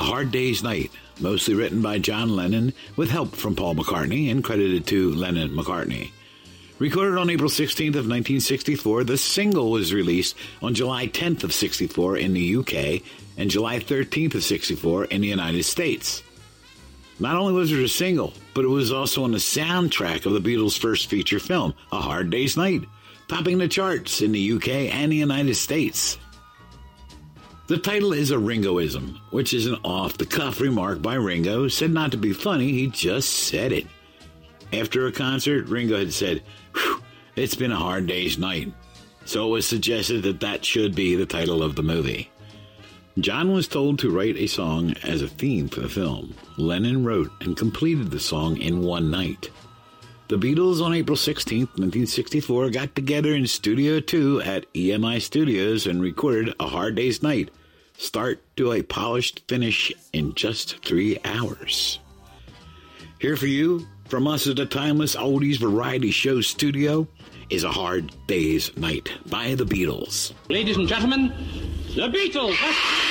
Hard Day's Night, mostly written by John Lennon with help from Paul McCartney and credited to Lennon-McCartney. Recorded on April 16th of 1964, the single was released on July 10th of 64 in the UK and July 13th of 64 in the United States. Not only was it a single, but it was also on the soundtrack of the Beatles' first feature film, A Hard Day's Night, topping the charts in the UK and the United States. The title is a Ringoism, which is an off-the-cuff remark by Ringo, said not to be funny, he just said it. After a concert, Ringo had said, "Whew, it's been a hard day's night," so it was suggested that that should be the title of the movie. John was told to write a song as a theme for the film. Lennon wrote and completed the song in one night. The Beatles on April 16th, 1964 got together in Studio 2 at EMI Studios and recorded A Hard Day's Night, start to a polished finish in just 3 hours. Here for you, from us at the Timeless Oldies Variety Show Studio, is A Hard Day's Night by the Beatles. Ladies and gentlemen, the Beatles!